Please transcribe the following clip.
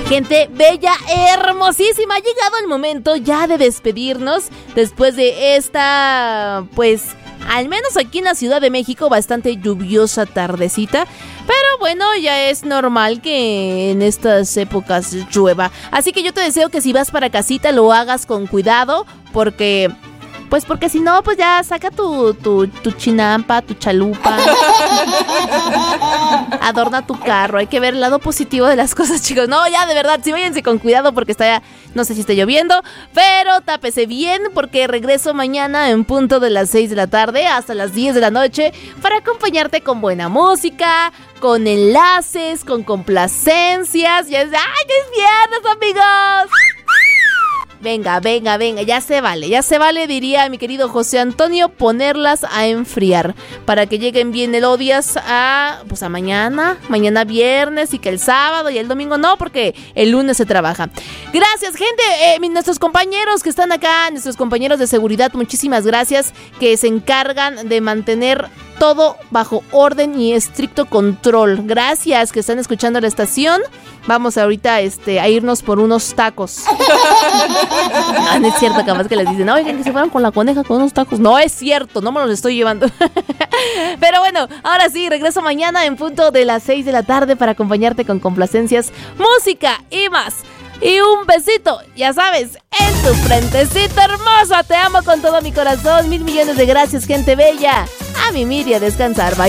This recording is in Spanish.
Gente bella, hermosísima, ha llegado el momento ya de despedirnos después de esta, pues, al menos aquí en la Ciudad de México, bastante lluviosa tardecita. Pero bueno, ya es normal que en estas épocas llueva. Así que yo te deseo que si vas para casita lo hagas con cuidado, porque si no, pues ya saca tu chinampa, tu chalupa. Adorna tu carro, hay que ver el lado positivo de las cosas, chicos. No, ya de verdad, sí, váyanse con cuidado porque está, no sé si está lloviendo, pero tápese bien porque regreso mañana en punto de las 6 de la tarde hasta las 10 de la noche para acompañarte con buena música, con enlaces, con complacencias. Ya es, ¡ay, que es viernes, amigos! Venga, ya se vale, diría mi querido José Antonio, ponerlas a enfriar para que lleguen bien melodías a mañana viernes, y que el sábado y el domingo no, porque el lunes se trabaja. Gracias, gente, nuestros compañeros que están acá, nuestros compañeros de seguridad, muchísimas gracias, que se encargan de mantener todo bajo orden y estricto control. Gracias, que están escuchando la estación. Vamos ahorita a irnos por unos tacos. No es cierto, capaz que les dicen, oigan, que se fueron con la coneja con unos tacos. No es cierto, no me los estoy llevando. Pero bueno, ahora sí, regreso mañana en punto de las 6 de la tarde para acompañarte con complacencias, música y más. Y un besito, ya sabes, en tu frentecita hermosa. Te amo con todo mi corazón. 1,000,000,000 de gracias, gente bella. A mimir y a descansar. Bye.